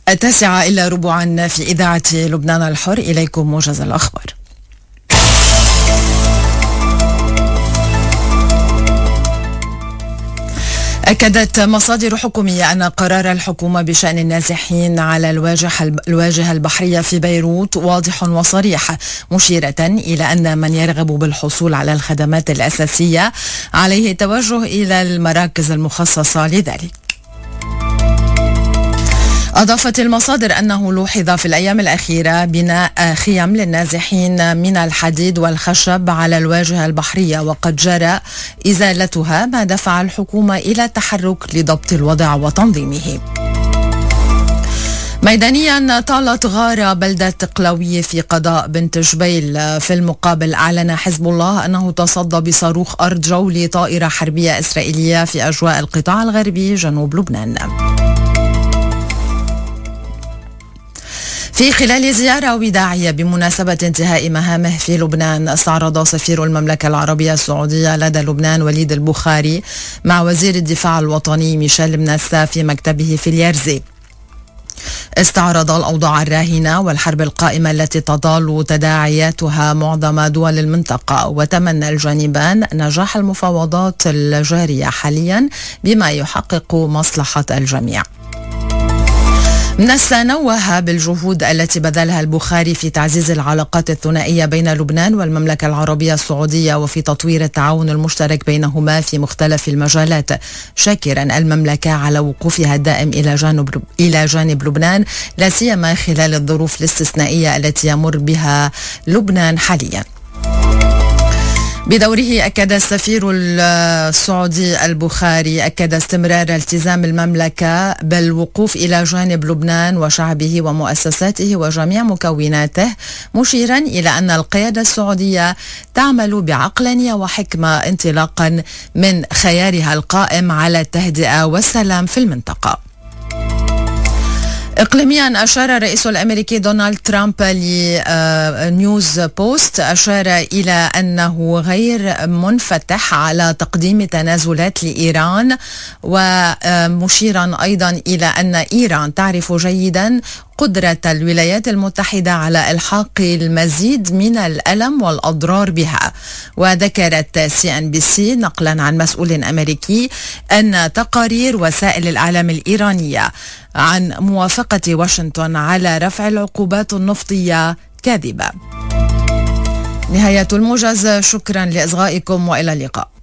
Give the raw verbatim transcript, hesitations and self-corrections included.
التاسعة إلى ربعا في إذاعة لبنان الحر، إليكم موجز الأخبار. أكدت مصادر حكومية أن قرار الحكومة بشأن النازحين على الواجهة البحرية في بيروت واضح وصريح، مشيرة إلى أن من يرغب بالحصول على الخدمات الأساسية عليه التوجه إلى المراكز المخصصة لذلك. أضافت المصادر أنه لوحظ في الأيام الأخيرة بناء خيم للنازحين من الحديد والخشب على الواجهة البحرية، وقد جرى إزالتها، ما دفع الحكومة إلى التحرك لضبط الوضع وتنظيمه. ميدانيا، طالت غارة بلدة قلاوية في قضاء بنت جبيل. في المقابل أعلن حزب الله أنه تصدى بصاروخ أرض جو لطائرة حربية إسرائيلية في أجواء القطاع الغربي جنوب لبنان. في خلال زيارة وداعية بمناسبة انتهاء مهامه في لبنان، استعرض سفير المملكة العربية السعودية لدى لبنان وليد البخاري مع وزير الدفاع الوطني ميشيل مناسا في مكتبه في اليرزي. استعرض الأوضاع الراهنة والحرب القائمة التي تظل تداعياتها معظم دول المنطقة، وتمنى الجانبان نجاح المفاوضات الجارية حاليا بما يحقق مصلحة الجميع. منسى نوه بالجهود التي بذلها البخاري في تعزيز العلاقات الثنائية بين لبنان والمملكة العربية السعودية وفي تطوير التعاون المشترك بينهما في مختلف المجالات، شاكرا المملكة على وقوفها الدائم إلى جانب إلى جانب لبنان، لا سيما خلال الظروف الاستثنائية التي يمر بها لبنان حاليا. بدوره أكد السفير السعودي البخاري أكد استمرار التزام المملكة بالوقوف إلى جانب لبنان وشعبه ومؤسساته وجميع مكوناته، مشيرا إلى أن القيادة السعودية تعمل بعقلانية وحكمة انطلاقا من خيارها القائم على التهدئة والسلام في المنطقة. إقليميا، أشار الرئيس الأمريكي دونالد ترامب لنيوز بوست أشار إلى أنه غير منفتح على تقديم تنازلات لإيران، ومشيرا أيضا إلى أن إيران تعرف جيدا قدرة الولايات المتحدة على إلحاق المزيد من الألم والأضرار بها. وذكرت سي إن بي سي نقلا عن مسؤول أمريكي أن تقارير وسائل الإعلام الإيرانية عن موافقة واشنطن على رفع العقوبات النفطية كاذبة. نهاية الموجز، شكرا لإصغائكم وإلى اللقاء.